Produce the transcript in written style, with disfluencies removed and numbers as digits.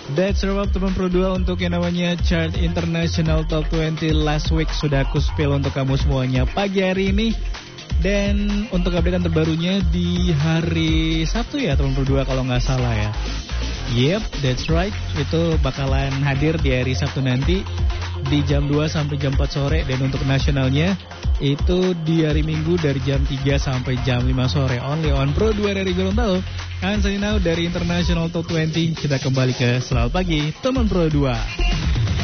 That's a wrap teman Pro 2 untuk yang namanya Chart International Top 20 last week. Sudah aku spill untuk kamu semuanya pagi hari ini. Dan untuk update terbarunya di hari Sabtu ya teman Pro 2 kalau nggak salah ya. Yep, that's right. Itu bakalan hadir di hari Sabtu nanti di jam 2 sampai jam 4 sore. Dan untuk nasionalnya itu di hari Minggu dari jam 3 sampai jam 5 sore. Only on Pro 2 dari Gorontalo. And now dari International Top 20 kita kembali ke Selamat Pagi teman Pro 2.